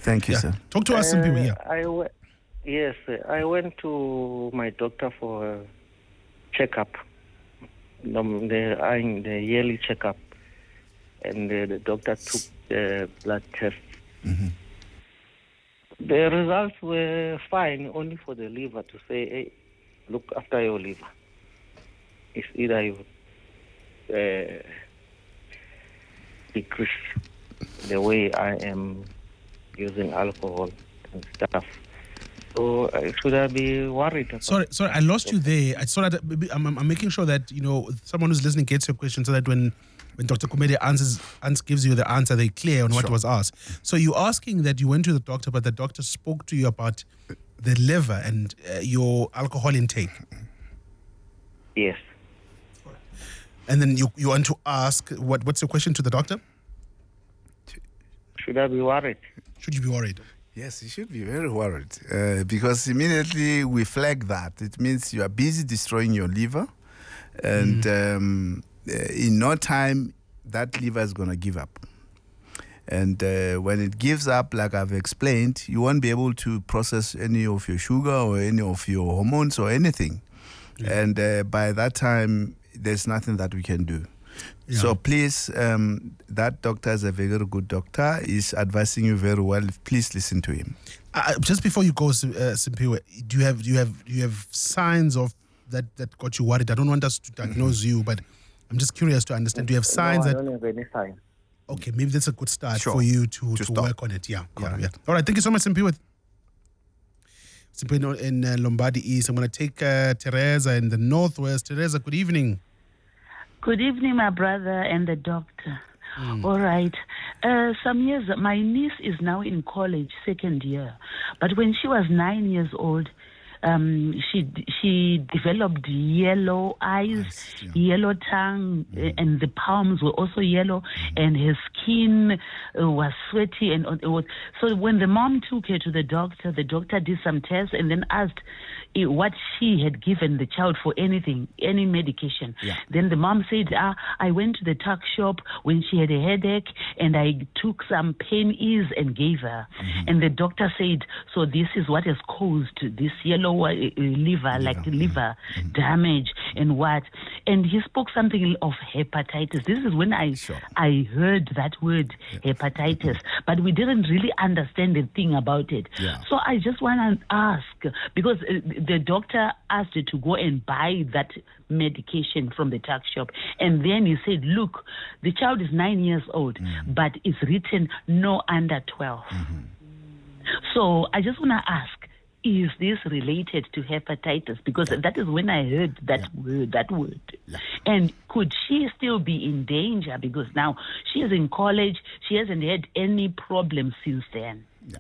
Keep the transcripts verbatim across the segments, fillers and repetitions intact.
Thank you, yeah. sir. Talk to us, Simpiwe. Yeah. I w- yes, I went to my doctor for a checkup, the the, eye- the yearly checkup, and the, the doctor took the blood test. Mm-hmm. The results were fine, only for the liver to say, hey, look after your liver. It's either you uh, decrease the way I am using alcohol and stuff. So uh, should I be worried about Sorry, sorry, I lost you there. I saw that. I'm, I'm making sure that you know someone who's listening gets your question, so that when when Doctor Kumede answers, answers gives you the answer, they're clear on what Sure. was asked. So you're asking that you went to the doctor, but the doctor spoke to you about the liver and uh, your alcohol intake, Yes. and then you you want to ask what what's your question to the doctor? Should I be worried? Should you be worried? Yes, you should be very worried uh, because immediately we flag that. It means you are busy destroying your liver, and Mm. um, uh, in no time, that liver is going to give up. And uh, when it gives up, like I've explained, you won't be able to process any of your sugar or any of your hormones or anything. Yeah. And uh, by that time, there's nothing that we can do. Yeah. So please, um, that doctor is a very good doctor. He's advising you very well. Please listen to him. Uh, just before you go, Sim- uh, Simpiwe, do you have do you have do you have signs of that that got you worried? I don't want us to diagnose you, but I'm just curious to understand. Do you have signs no, I that? don't have any sign. Okay, maybe that's a good start Sure. for you to, To to, stop. work on it. Yeah, yeah, Correct. yeah. All right, thank you so much, Simpiwe. Simpiwe in uh, Lombardi East. I'm going to take uh, Teresa in the Northwest. Teresa, good evening. Good evening, my brother and the doctor. All right. Uh, some years, my niece is now in college, second year. But when she was nine years old, um, she she developed yellow eyes, Eyes, yeah. yellow tongue, uh, and the palms were also yellow, and her skin uh, was sweaty. And it was so. When the mom took her to the doctor, the doctor did some tests and then asked uh, what she had given the child for anything, any medication. Yeah. Then the mom said, ah, I went to the tuck shop when she had a headache and I took some pain ease and gave her. Mm-hmm. And the doctor said, so this is what has caused this yellow uh, uh, liver, like liver Mm-hmm. damage and what. And he spoke something of hepatitis. This is when I Sure. I heard that word, hepatitis, but we didn't really understand the thing about it. Yeah. So I just want to ask, because uh, the doctor asked her to go and buy that medication from the tuck shop. And then he said, look, the child is nine years old, but it's written no under twelve. So I just want to ask, is this related to hepatitis? Because that is when I heard that word, that word. And could she still be in danger? Because now she is in college, she hasn't had any problems since then.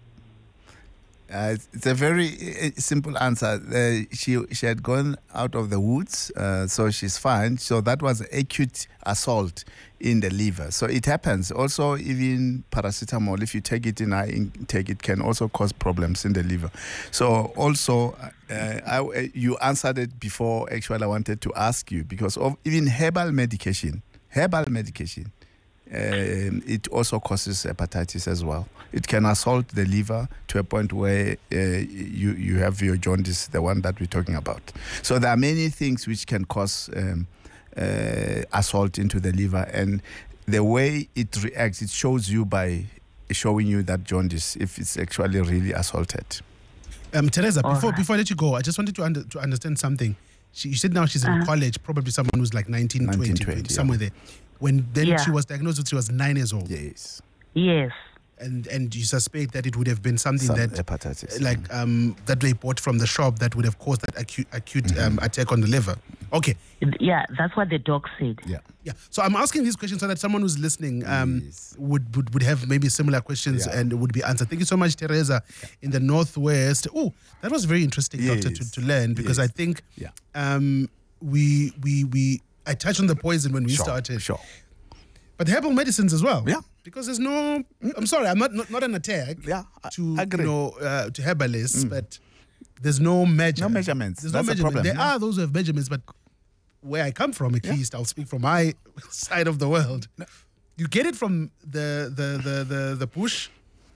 Uh, it's- it's a very uh, simple answer. Uh, she she had gone out of the woods, uh, so she's fine. So that was acute assault in the liver. So it happens. Also, even paracetamol, if you take it in high intake, it can also cause problems in the liver. So also, uh, I, you answered it before. Actually, I wanted to ask you because of even herbal medication, herbal medication. Um, it also causes hepatitis as well. It can assault the liver to a point where uh, you you have your jaundice, the one that we're talking about. So there are many things which can cause um, uh, assault into the liver, and the way it reacts, it shows you by showing you that jaundice if it's actually really assaulted. Um, Teresa, All before right. before I let you go, I just wanted to under, to understand something. She, you said now she's in Uh-huh. college, probably someone who's like nineteen, twenty, nineteen, twenty, somewhere there. When then Yeah. she was diagnosed with, she was nine years old. Yes, Yes. And and you suspect that it would have been something some that hepatitis. like um that they bought from the shop that would have caused that acute acute um, attack on the liver. Okay. Yeah, that's what the doc said. yeah. Yeah. So I'm asking these questions so that someone who's listening um Yes. would, would would have maybe similar questions Yeah. and would be answered. Thank you so much, Teresa, in the Northwest. Oh, that was very interesting, Doctor, to, Yes. to learn because Yes. I think Yeah. um we we we I touched on the poison when we Sure, started. Sure. But herbal medicines as well. Yeah. Because there's no I'm sorry, I'm not not, not an attack Yeah, I to agree. you know uh, to herbalists, but there's no measure. No measurements. There's That's no the measurement. problem, There yeah. are those who have measurements, but where I come from, at Yeah. least, I'll speak from my side of the world. You get it from the the the the, the bush,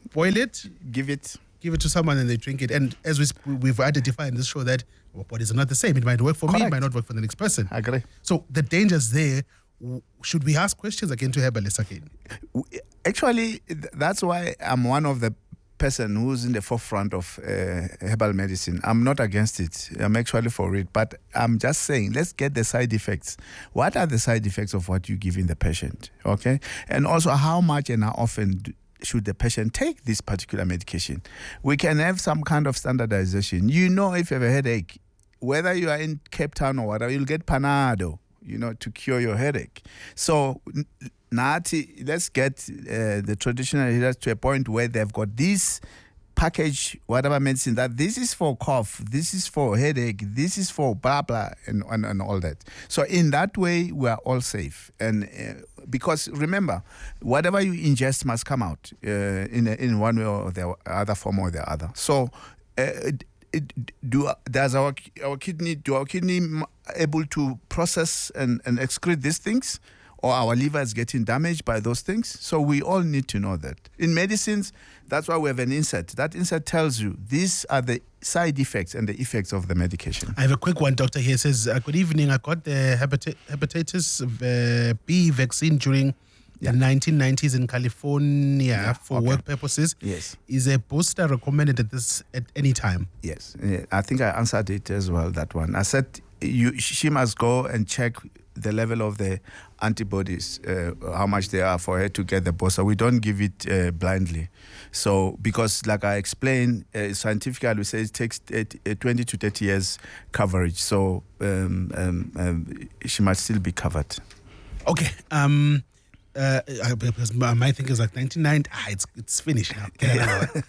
boil it, Give it. give it to someone, and they drink it. And as we, sp- we've identified in this show that our bodies are not the same. It might work for me, it Correct. might not work for the next person. I agree. So the dangers there. w- Should we ask questions again to herbalists again? W- Actually, th- that's why I'm one of the person who's in the forefront of uh, herbal medicine. I'm not against it. I'm actually for it. But I'm just saying, let's get the side effects. What are the side effects of what you give in the patient? Okay? And also, how much and how often do, should the patient take this particular medication? We can have some kind of standardization. You know, if you have a headache, whether you are in Cape Town or whatever, you'll get Panado, you know, to cure your headache. So, n- Nati, let's get uh, the traditional healers to a point where they've got this package, whatever medicine, that this is for cough, this is for headache, this is for blah, blah, and, and, and all that. So in that way, we are all safe. And uh, because remember, whatever you ingest must come out uh, in, a, in one way or the other form or the other. So uh, it, it, do does our our kidney, do our kidney m- able to process and, and excrete these things? Or our liver is getting damaged by those things. So we all need to know that. In medicines, that's why we have an insert. That insert tells you these are the side effects and the effects of the medication. I have a quick one, doctor. Here says, uh, good evening. I got the hepati- hepatitis uh, B vaccine during Yeah. the nineteen nineties in California Yeah, for okay. work purposes. Yes, Is a booster recommended at this at any time? yes. Yeah, I think I answered it as well, that one. I said you, she must go and check the level of the antibodies, uh, how much they are for her to get the booster. We don't give it uh, blindly. So, because like I explained, uh, scientifically we say it takes eight, uh, twenty to thirty years coverage. So, um, um, um, she must still be covered. Okay. Um, uh, I- because my, my thing is like nineteen ninety. Ah, it's it's finished now. Get another one.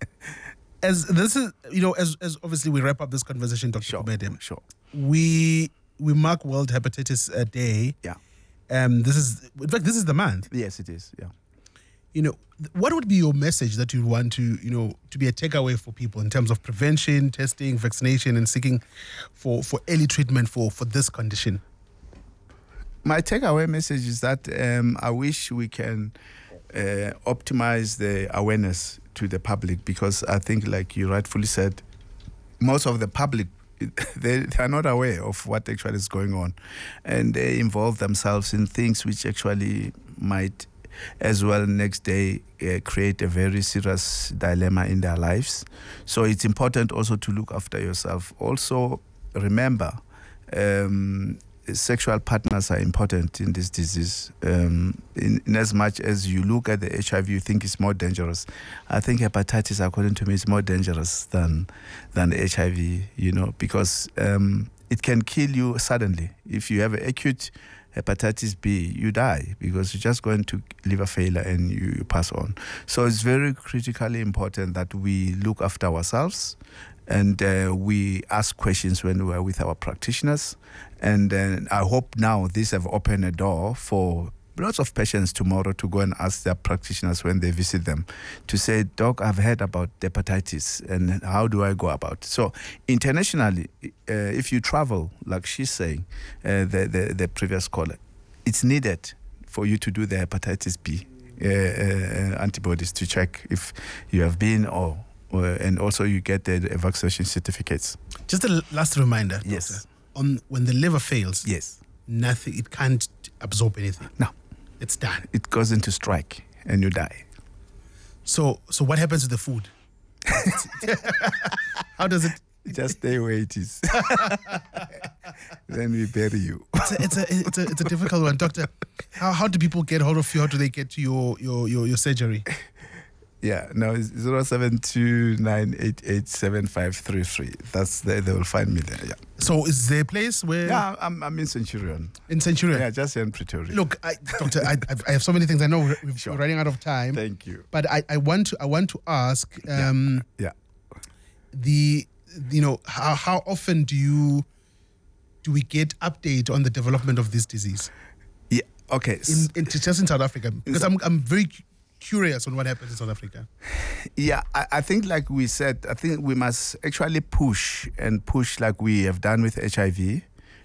As this is, you know, as as obviously we wrap up this conversation, Doctor Sure, Kubede, sure. we we mark World Hepatitis uh, Day. Yeah. Um, this is in fact this is the month. Yes, it is. Yeah. You know, th- what would be your message that you want to, you know, to be a takeaway for people in terms of prevention, testing, vaccination, and seeking for, for early treatment for, for this condition? My takeaway message is that um, I wish we can uh, optimize the awareness to the public, because I think, like you rightfully said, most of the public, they, they are not aware of what actually is going on, and they involve themselves in things which actually might as well next day uh, create a very serious dilemma in their lives. So it's important also to look after yourself. Also remember, um, sexual partners are important in this disease. Um, in, in as much as you look at the H I V, you think it's more dangerous. I think hepatitis, according to me, is more dangerous than than H I V. You know, because um, it can kill you suddenly. If you have acute hepatitis B, you die because you're just going to liver failure and you, you pass on. So it's very critically important that we look after ourselves, and uh, we ask questions when we are with our practitioners. And uh, I hope now this have opened a door for lots of patients tomorrow to go and ask their practitioners when they visit them to say, Doc, I've heard about hepatitis and how do I go about it? So internationally, uh, if you travel, like she's saying, uh, the, the, the previous caller, it's needed for you to do the hepatitis B uh, uh, antibodies to check if you have been or, or and also you get the, the vaccination certificates. Just a l- last reminder, Yes. doctor, on when the liver fails, Yes. nothing, it can't absorb anything. No. It's done. It goes into strike and you die. So, so what happens to the food? How does it? Just stay where it is. Then we bury you. It's a, it's a, it's a, it's a difficult one, doctor. How, how do people get hold of you? How do they get to your, your, your, your surgery? Yeah, no, it's zero seven two nine eight eight seven five three three. That's the, they will find me there. Yeah. So, is there a place where Yeah, I'm I'm in Centurion. in Centurion? Yeah, just here in Pretoria. Look, I, doctor, I, I've- I have so many things. I know we're, we're Sure. running out of time, Thank you. but I, I want to I want to ask um, Yeah. the you know how how often do you do we get update on the development of this disease Yeah. Okay. in, in just in South Africa? Because South- I'm I'm very cu- curious on what happens in South Africa. Yeah, I, I think like we said, I think we must actually push and push like we have done with H I V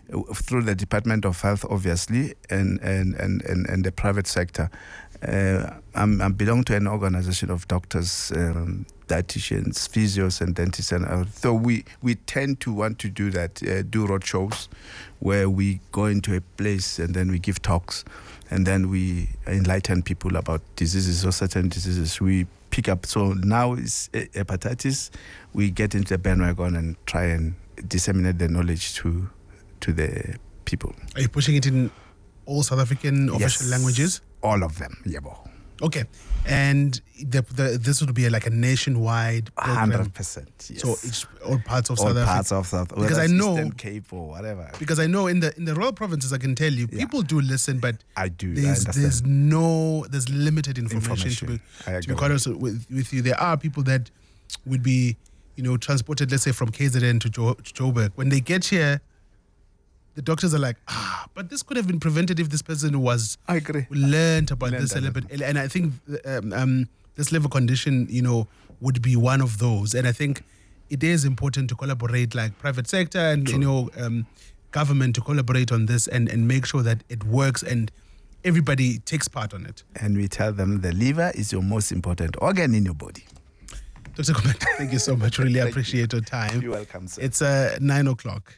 through the Department of Health, obviously, and and and and, and the private sector. Uh, I'm, I belong to an organization of doctors, um, dietitians, physios, and dentists, and uh, so we we tend to want to do that, uh, do road shows, where we go into a place and then we give talks, and then we enlighten people about diseases or certain diseases. We pick up. So now it's hepatitis. We get into the bandwagon and try and disseminate the knowledge to to the people. Are you pushing it in all South African official Yes. languages? All of them, yeah. Okay, and the, the, this would be like a nationwide program. Hundred percent. Yes. So it's all parts of all South parts Africa. of South, Because whether I it's know- Eastern Cape or whatever. Because I know in the in the rural provinces, I can tell you, Yeah. people do listen, but I do. I there's understand. there's no there's limited information, Information. to be I to be agree. quite honest with, with you. There are people that would be, you know, transported, let's say, from K Z N to, jo- to Joburg. When they get here, the doctors are like, ah, but this could have been prevented if this person was I agree. learned about Learned this a a little little. bit. And I think um, um, this liver condition, you know, would be one of those. And I think it is important to collaborate, like private sector and, you know, um, government to collaborate on this and, and make sure that it works and everybody takes part on it. And we tell them the liver is your most important organ in your body. Doctor Komanda, thank you so much. Really appreciate your time. You're welcome, sir. It's uh, nine o'clock.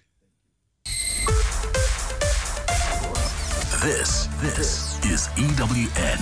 This, this is E W N.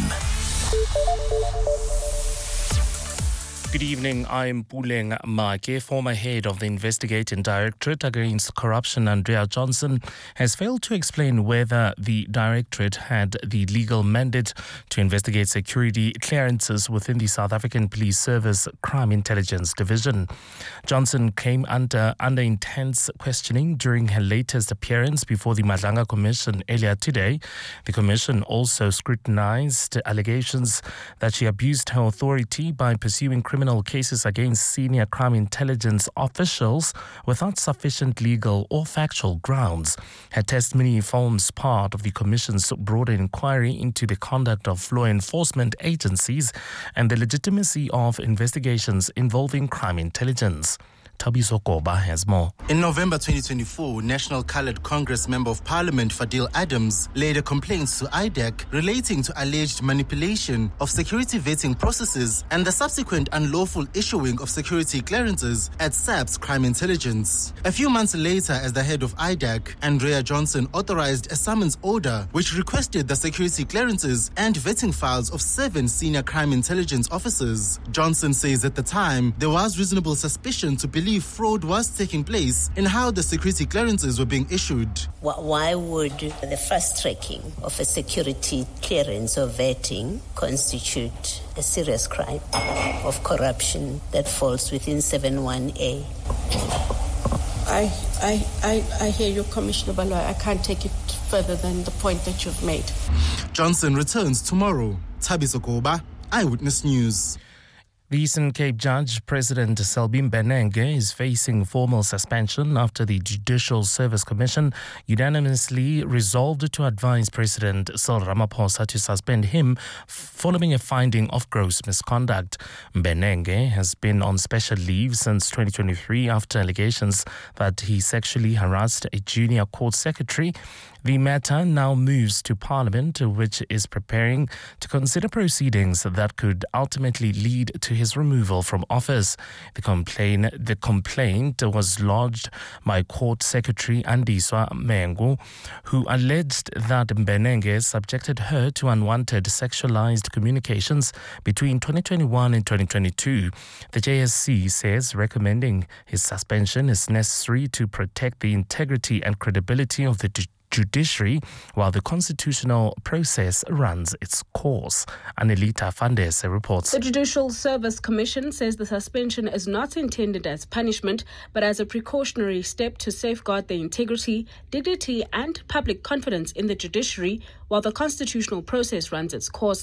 Good evening, I'm Puleng Make. Former head of the Investigating Directorate Against Corruption, Andrea Johnson, has failed to explain whether the directorate had the legal mandate to investigate security clearances within the South African Police Service Crime Intelligence Division. Johnson came under, under intense questioning during her latest appearance before the Madlanga Commission earlier today. The commission also scrutinized allegations that she abused her authority by pursuing criminal cases against senior crime intelligence officials without sufficient legal or factual grounds. Her testimony forms part of the Commission's broader inquiry into the conduct of law enforcement agencies and the legitimacy of investigations involving crime intelligence. Tabiso Koba has more. In November twenty twenty-four, National Coloured Congress Member of Parliament Fadil Adams laid a complaint to I D E C relating to alleged manipulation of security vetting processes and the subsequent unlawful issuing of security clearances at S A P's Crime Intelligence. A few months later, as the head of I D E C, Andrea Johnson authorized a summons order which requested the security clearances and vetting files of seven senior crime intelligence officers. Johnson says at the time, there was reasonable suspicion to believe fraud was taking place in how the security clearances were being issued. Why would the fast tracking of a security clearance or vetting constitute a serious crime of corruption that falls within seven one A? I, I, I, I hear you, Commissioner Baloy. I can't take it further than the point that you've made. Johnson returns tomorrow. Tabiso Koba, Eyewitness News. The Eastern Cape Judge, President Selby Mbenenge, is facing formal suspension after the Judicial Service Commission unanimously resolved to advise President Cyril Ramaphosa to suspend him following a finding of gross misconduct. Mbenenge has been on special leave since twenty twenty-three after allegations that he sexually harassed a junior court secretary. The matter now moves to Parliament, which is preparing to consider proceedings that could ultimately lead to his removal from office. The complaint, the complaint was lodged by Court Secretary Andiswa Mengu, who alleged that Mbenenge subjected her to unwanted sexualized communications between twenty twenty-one and twenty twenty-two. The J S C says recommending his suspension is necessary to protect the integrity and credibility of the judiciary while the constitutional process runs its course. Anelita Fandese reports. The Judicial Service Commission says the suspension is not intended as punishment, but as a precautionary step to safeguard the integrity, dignity and public confidence in the judiciary while the constitutional process runs its course.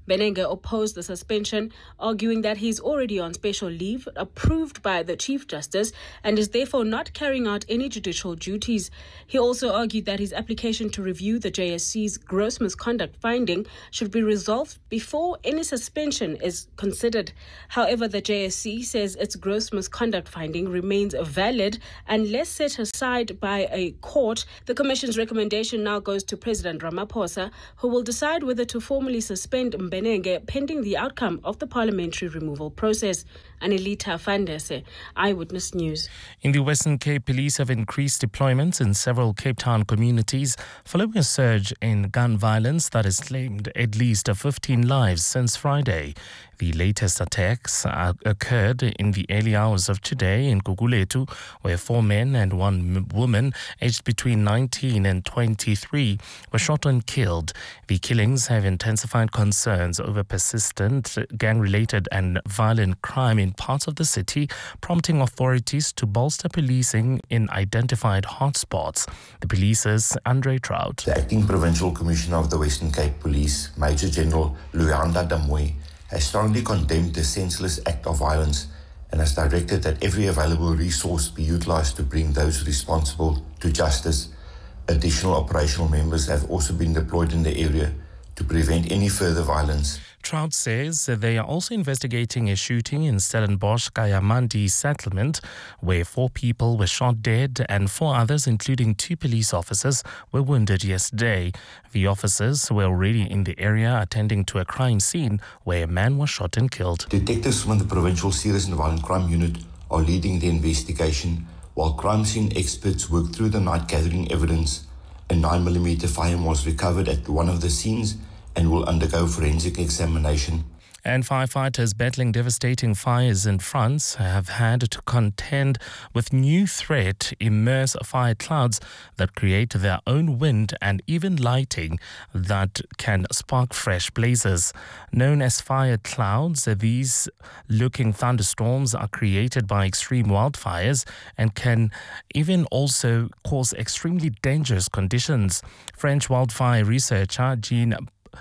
Benenge opposed the suspension, arguing that he is already on special leave approved by the Chief Justice and is therefore not carrying out any judicial duties. He also argued that his application to review the J S C's gross misconduct finding should be resolved before any suspension is considered. However, the J S C says its gross misconduct finding remains valid unless set aside by a court. The Commission's recommendation now goes to President Ramaphosa, who will decide whether to formally suspend Mbenenge pending the outcome of the parliamentary removal process. Anelita Fandese, Eyewitness News. In the Western Cape, police have increased deployments in several Cape Town communities following a surge in gun violence that has claimed at least fifteen lives since Friday. The latest attacks uh, occurred in the early hours of today in Guguletu, where four men and one m- woman aged between nineteen and twenty-three were shot and killed. The killings have intensified concerns over persistent gang-related and violent crime in parts of the city, prompting authorities to bolster policing in identified hotspots. The police's Andre Trout. The Acting Provincial Commissioner of the Western Cape Police, Major General Luyanda Damoy, has strongly condemned the senseless act of violence and has directed that every available resource be utilized to bring those responsible to justice. Additional operational members have also been deployed in the area to prevent any further violence. Trout says they are also investigating a shooting in Stellenbosch Kayamandi settlement where four people were shot dead and four others, including two police officers, were wounded yesterday. The officers were already in the area attending to a crime scene where a man was shot and killed. Detectives from the Provincial Serious and Violent Crime Unit are leading the investigation, while crime scene experts work through the night gathering evidence. A nine millimeter firearm was recovered at one of the scenes and will undergo forensic examination. And firefighters battling devastating fires in France have had to contend with new threat, immense fire clouds that create their own wind and even lighting that can spark fresh blazes. Known as fire clouds, these looking thunderstorms are created by extreme wildfires and can even also cause extremely dangerous conditions. French wildfire researcher Jean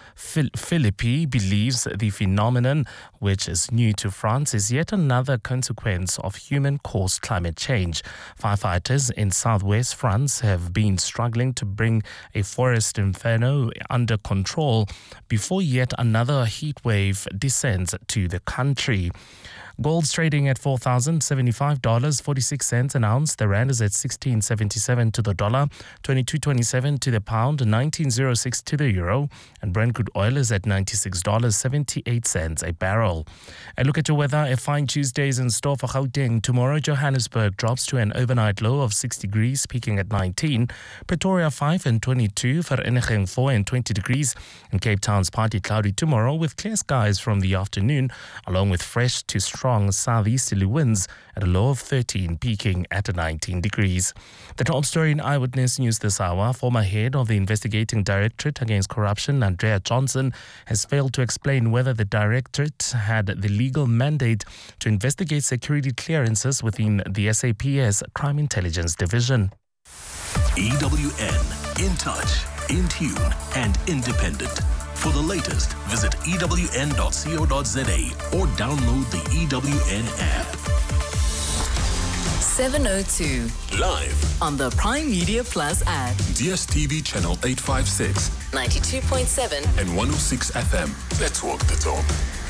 Philippi believes the phenomenon, which is new to France, is yet another consequence of human-caused climate change. Firefighters in southwest France have been struggling to bring a forest inferno under control before yet another heat wave descends to the country. Gold's trading at four thousand seventy-five dollars and forty-six cents an ounce. The rand is at sixteen seventy-seven to the dollar, twenty-two twenty-seven to the pound, nineteen oh six to the euro, and Brent crude oil is at ninety-six dollars and seventy-eight cents a barrel. A look at your weather. A fine Tuesday is in store for Gauteng. Tomorrow, Johannesburg drops to an overnight low of six degrees, peaking at nineteen. Pretoria five and twenty-two. Vereeniging four and twenty degrees. And Cape Town's partly cloudy tomorrow with clear skies from the afternoon, along with fresh to strong strong southeasterly winds at a low of thirteen, peaking at nineteen degrees. The top story in Eyewitness News this hour: former head of the Investigating Directorate Against Corruption, Andrea Johnson, has failed to explain whether the directorate had the legal mandate to investigate security clearances within the S A P S Crime Intelligence Division. E W N, in touch, in tune, and independent. For the latest, visit E W N dot co dot za or download the E W N app. seven oh two. Live on the Prime Media Plus app. D S T V channel eight fifty-six. ninety-two point seven. And one oh six F M. Let's walk the talk.